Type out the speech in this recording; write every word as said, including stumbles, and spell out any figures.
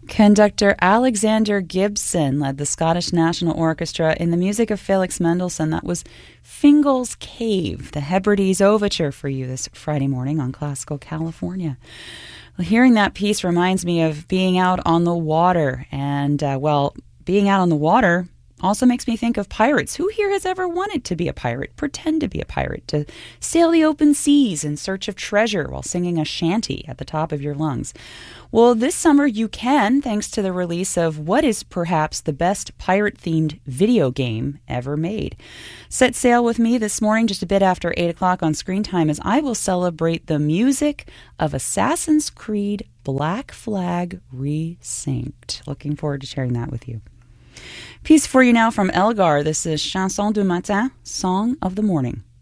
Conductor Alexander Gibson led the Scottish National Orchestra in the music of Felix Mendelssohn. That was Fingal's Cave, the Hebrides Overture for you this Friday morning on Classical California. Well, hearing that piece reminds me of being out on the water. And, uh, well, being out on the water also makes me think of pirates. Who here has ever wanted to be a pirate, pretend to be a pirate, to sail the open seas in search of treasure while singing a shanty at the top of your lungs? Well, this summer you can, thanks to the release of what is perhaps the best pirate-themed video game ever made. Set sail with me this morning just a bit after eight o'clock on Screen Time as I will celebrate the music of Assassin's Creed Black Flag Resynced. Looking forward to sharing that with you. Piece for you now from Elgar. This is Chanson du Matin, Song of the Morning.